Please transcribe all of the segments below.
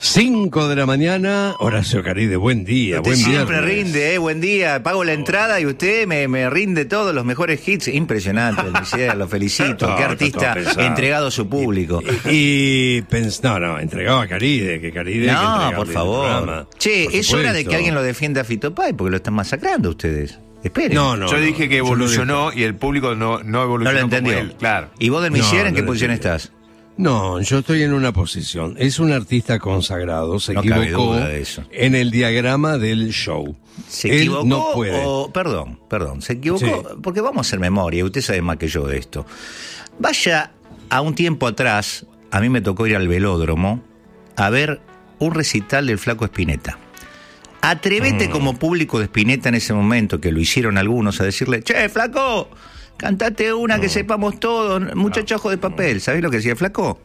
5 de la mañana, Horacio Caride, buen día, Usted buen día. siempre rinde, buen día, pago la entrada y usted me rinde todos los mejores hits. Impresionante, lo felicito, qué artista entregado a su público. No, entregado a Caride, que Caride... No, por favor. Che, es hora de que alguien lo defienda a Fito Páez, porque lo están masacrando ustedes. Esperen. Yo dije que evolucionó y el público no evolucionó. No lo entendió. Como él, claro. ¿Y vos del Misier en qué posición estás? No, yo estoy en una posición. Es un artista consagrado, se equivocó de eso. En el diagrama del show. ¿Se Él equivocó no puede. Perdón, se equivocó, Sí. porque vamos a hacer memoria, usted sabe más que yo de esto. Vaya a un tiempo atrás, a mí me tocó ir al Velódromo a ver un recital del Flaco Spinetta. Atrevete como público de Spinetta en ese momento, que lo hicieron algunos, a decirle, che, Flaco, cantate una que sepamos todos, muchacho ojo de papel. ¿Sabés lo que decía el Flaco?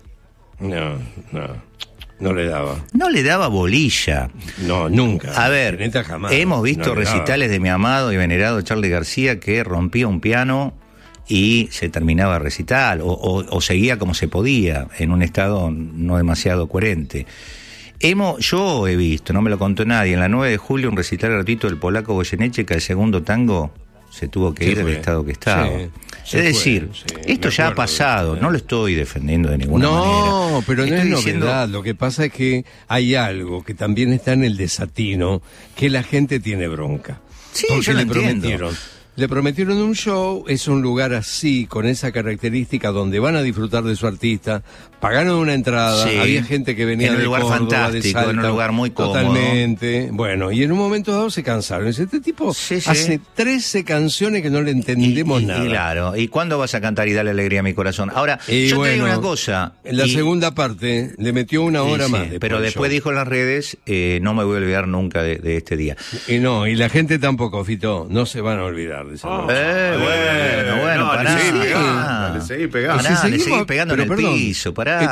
No le daba. No le daba bolilla. No, nunca. A ver, Spinetta jamás. hemos visto No le daba. recitales de mi amado y venerado Charly García que rompía un piano y se terminaba el recital, o seguía como se podía, en un estado no demasiado coherente. Yo he visto, no me lo contó nadie, en la 9 de julio un recital gratuito del polaco Goyeneche, que al segundo tango se tuvo que ir del estado que estaba. Sí, es decir, esto ya ha pasado, no lo estoy defendiendo de ninguna manera. No, pero no Estoy es novedad. Lo que pasa es que hay algo que también está en el desatino, que la gente tiene bronca. Sí, porque yo lo le entiendo. Le prometieron un show, es un lugar así, con esa característica, donde van a disfrutar de su artista, pagaron una entrada, Sí, había gente que venía en un de lugar Córdoba, fantástico, de Salta, en un lugar muy cómodo. Totalmente. Bueno, y en un momento dado se cansaron. Dice, este tipo Sí. hace 13 canciones que no le entendemos nada. Y claro, ¿y cuándo vas a cantar y darle alegría a mi corazón? Ahora, Y yo te bueno, digo una cosa. En la segunda parte le metió una hora más. Pero después dijo en las redes, no me voy a olvidar nunca de este día. Y la gente tampoco, Fito, no se van a olvidar de esa noche. Bueno, pará. Seguí pegando. Pará, Si le seguimos, seguís pegando en pero el perdón. piso, pará.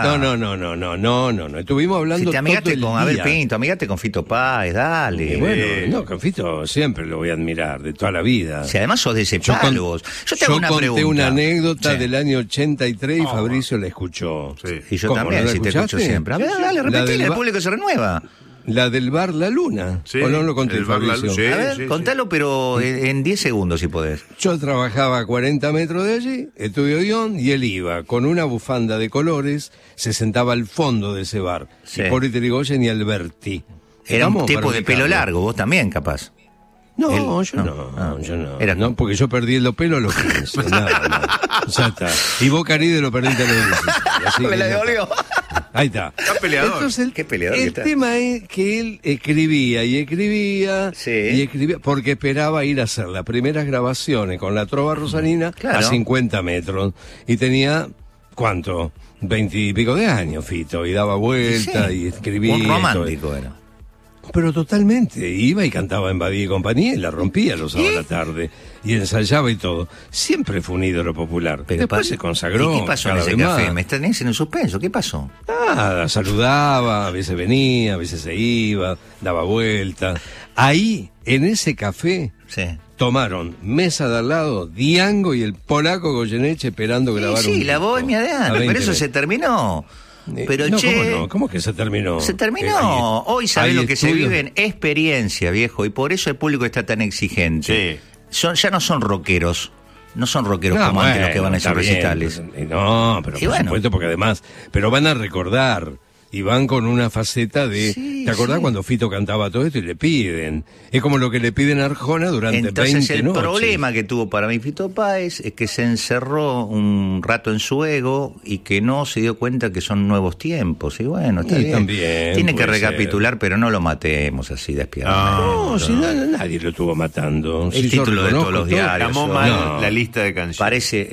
No. Estuvimos hablando Si te amigaste todo con el Abel día. Pinto, amigate con Fito Páez, dale. Y bueno, con Fito siempre lo voy a admirar, de toda la vida. Si además sos de ese Yo palo vos. Yo te hago una conté pregunta. una anécdota Sí. del año 83 y Fabricio la escuchó. Sí. Y yo ¿Cómo, también, no la si te escucho escuchaste? siempre. A ver, dale, La repetile, del el ba- público se renueva. La del bar La Luna. Sí, ¿O no lo conté, el bar La Fabricio? Luna, sí. A ver, contalo, pero en 10 segundos, si podés. Yo trabajaba a 40 metros de allí, estudio guión, y él iba con una bufanda de colores, se sentaba al fondo de ese bar. Sí. Hipólito Yrigoyen y Alberti. Era un Vamos tipo para de pelo ubicarlo. largo, vos también, capaz. No, Él- yo no. no. Ah, Yo no. era- No, porque yo perdí el pelo a los 15. Nada más. Ya está. Y vos, Caride, lo perdiste a los 16. Así Me que la ya está. devolvió. Ahí está. Está peleador. Entonces, Qué peleador que el está. tema es que él escribía y escribía Sí. y escribía porque esperaba ir a hacer las primeras grabaciones con la trova rosarina Claro. a 50 metros. Y tenía, ¿cuánto? 20 y pico de años, Fito. Y daba vuelta Sí. y escribía. Un y todo. romántico era. Pero totalmente, iba y cantaba en Badía y compañía y la rompía los sábados a la tarde y ensayaba y todo. Siempre fue un ídolo popular. Pero Después se consagró. ¿Y qué pasó en cada ese vez café? más. Me tenés en el suspenso. ¿Qué pasó? Nada, saludaba, a veces venía, a veces se iba, daba vuelta. Ahí, en ese café, Sí. tomaron mesa de al lado, Diango y el polaco Goyeneche esperando grabar un Sí, la disco. bohemia de A antes. 20 Pero eso metros. se terminó. Pero no, che. ¿cómo no? ¿Cómo que se terminó? Se terminó. Ahí- Hoy sabés hay lo que se estudios- vive en experiencia, viejo, y por eso el público está tan exigente. Ya no son rockeros. No son rockeros No, como antes los bueno, que van a esos está bien, recitales. pues, no, pero Y por bueno. supuesto, porque además, pero van a recordar y van con una faceta de, Sí, ¿te acordás sí. cuando Fito cantaba todo esto y le piden? Es como lo que le piden a Arjona durante Entonces 20 el noches. problema que tuvo para mí Fito Páez es que se encerró un rato en su ego y que no se dio cuenta que son nuevos tiempos. Y bueno, está Y bien. también Tiene que puede recapitular, pero no lo matemos así despiadadamente. No, si nadie lo estuvo matando. El Si yo título de reconozco todos los todo. diarios. Llamó No. mal la lista de canciones.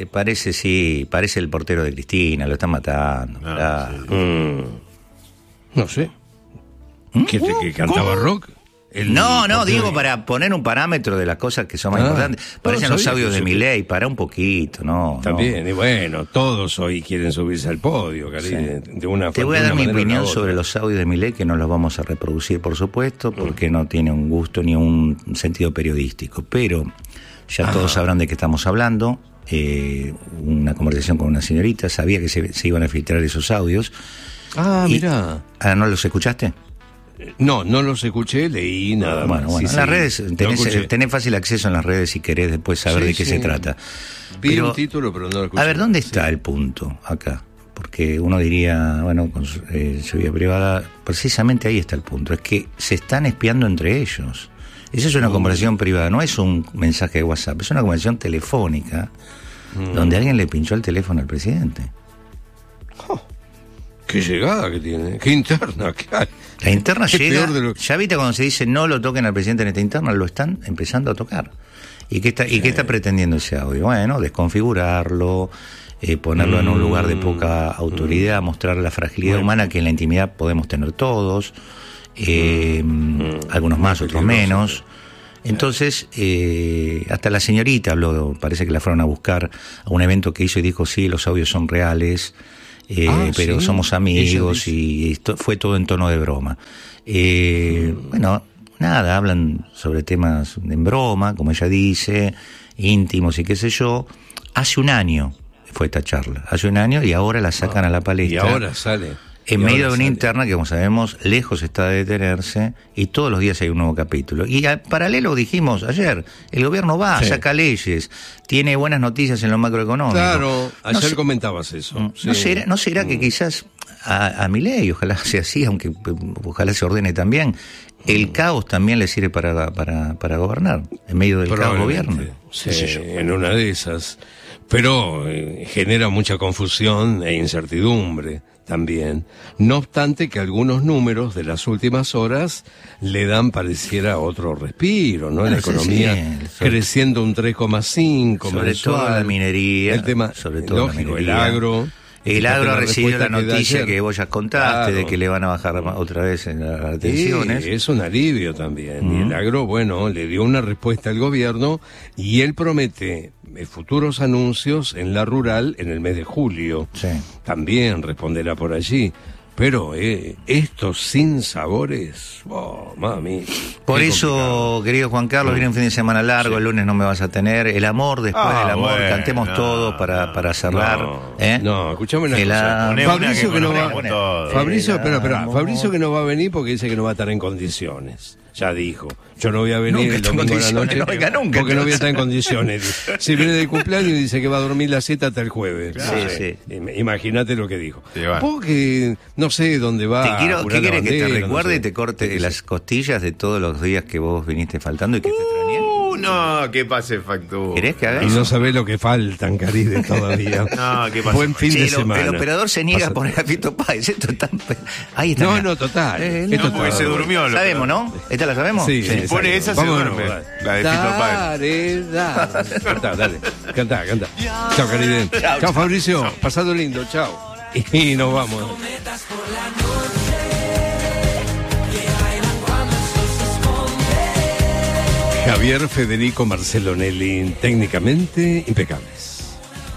Parece el portero de Cristina, lo están matando. Ah, claro. No sé. ¿Que cantaba rock? No, portero digo de- para poner un parámetro de las cosas que son más Ah, importantes. no Parecen los sabía audios que de eso- Milei, para un poquito, ¿no? También, y bueno, todos hoy quieren subirse al podio, Caride, de una Te voy a de dar una mi manera o la opinión otra. sobre los audios de Milei, que no los vamos a reproducir, por supuesto, porque no tiene un gusto ni un sentido periodístico. Pero ya todos sabrán de qué estamos hablando. Una conversación con una señorita, sabía que se iban a filtrar esos audios. Ah, Y- mirá. ¿No los escuchaste? No los escuché, leí nada más. Bueno, en las redes tenés fácil acceso en las redes si querés después saber de qué se trata. Vi un título, pero no lo escuché. A ver, ¿dónde está el punto acá? Porque uno diría, bueno, con su vida privada, precisamente ahí está el punto. Es que se están espiando entre ellos. Esa es una conversación privada, no es un mensaje de WhatsApp, es una conversación telefónica donde alguien le pinchó el teléfono al presidente. Qué llegada que tiene, qué interna que hay. La interna es llega, peor de lo... ya viste cuando se dice no lo toquen al presidente en esta interna, lo están empezando a tocar. ¿Y qué está pretendiendo ese audio? Bueno, desconfigurarlo, ponerlo en un lugar de poca autoridad, mostrar la fragilidad humana que en la intimidad podemos tener todos, algunos más, otros menos. Entonces, hasta la señorita habló, parece que la fueron a buscar a un evento que hizo y dijo, sí, los audios son reales, pero somos amigos, y esto fue todo en tono de broma. Bueno, nada, hablan sobre temas en broma, como ella dice, íntimos y qué sé yo. Hace un año fue esta charla, y ahora la sacan a la palestra. Y ahora sale. En medio de una interna que, como sabemos, lejos está de detenerse, y todos los días hay un nuevo capítulo. Y al paralelo, dijimos ayer, el gobierno va, saca leyes, tiene buenas noticias en lo macroeconómico. Claro, ayer comentabas eso. ¿No será que quizás a Milei, ojalá sea así, aunque ojalá se ordene también, el caos también le sirve para gobernar, en medio del caos gobierno? Sí, en una de esas. Pero genera mucha confusión e incertidumbre también. No obstante que algunos números de las últimas horas le dan, pareciera, otro respiro, ¿no? La economía creciendo un 3,5 sobre mensual. todo la minería, el tema, sobre todo lógico, la minería. el agro. El agro ha recibido la noticia que vos ya contaste, de que le van a bajar otra vez en las retenciones. Sí, es un alivio también. Y el agro, bueno, le dio una respuesta al gobierno y él promete futuros anuncios en la rural en el mes de julio. Sí. También responderá por allí. Pero estos sinsabores, mami. Por eso, complicado. Querido Juan Carlos, viene un fin de semana largo, el lunes no me vas a tener. El amor después del amor, bueno, cantemos todos para cerrar. No, escuchame una cosa. Fabricio que no va. Fabricio, espera. Fabricio que no va a venir porque dice que no va a estar en condiciones. Ya dijo, yo no voy a venir el domingo a la noche porque no voy a estar en condiciones. Si viene de cumpleaños y dice que va a dormir la siesta hasta el jueves. Claro. Sí. Imagínate lo que dijo. Porque no sé dónde va. ¿Qué querés que te recuerde y te corte las costillas de todos los días que vos viniste faltando y que te extrañé? No, que pase factura. ¿Querés que haga eso? Y no sabés lo que faltan, Caride, todavía. No, que pase. Buen fin de semana. El operador se niega a poner a Fito Páez. Esto está... Ahí está. No, total. Esto porque se durmió. Sabemos, ¿no? ¿Esta la sabemos? Sí. Si pone esa, se duerme. La de Fito Páez. Dale. Cantá. Chao, Caride. Chao, Fabricio. Pasado lindo. Chao. Y nos vamos. Javier, Federico, Marcelo, Nelly, técnicamente impecables.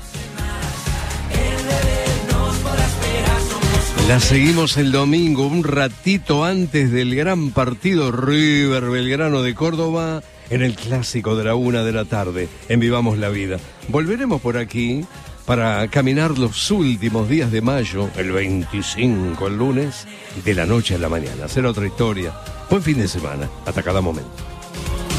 La seguimos el domingo, un ratito antes del gran partido River Belgrano de Córdoba, en el clásico de la 1:00 p.m. en Vivamos la Vida. Volveremos por aquí para caminar los últimos días de mayo, el 25, el lunes, de la noche a la mañana. Hacer otra historia. Buen fin de semana, hasta cada momento.